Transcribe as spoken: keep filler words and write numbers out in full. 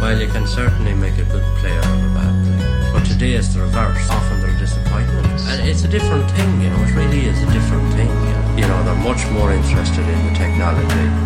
Well, you can certainly make a good player of a bad player. But today it's the reverse. Often they're disappointments. And it's a different thing, you know. It really is a different thing, you know. You know, they're much more interested in the technology